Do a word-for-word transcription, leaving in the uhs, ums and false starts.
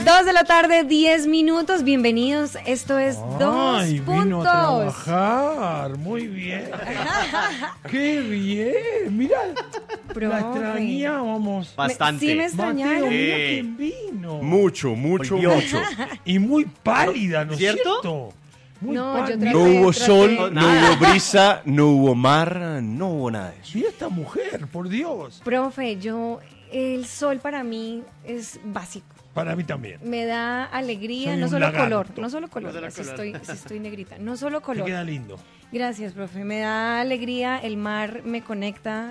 Dos de la tarde, diez minutos. Bienvenidos. Esto es Dos Ay, Puntos. Vino a trabajar. Muy bien. Qué bien. Mira, Profe. la extrañábamos. Bastante. Me- sí me Mateo, extrañaron. mira Sí. quién vino. Mucho, mucho, Volvió. mucho. Y muy pálida, ¿no es ¿Cierto? cierto? Muy No, yo pálida. traté- No hubo traté. sol, No, no nada. hubo brisa, no hubo mar, no hubo nada de eso. Mira esta mujer, por Dios. Profe, yo, el sol para mí es básico. Para mí también. Me da alegría, Soy no un solo lagarto. color, no solo color, No solo si color. estoy, si estoy negrita, no solo Te color. queda lindo. Gracias, profe, me da alegría, el mar me conecta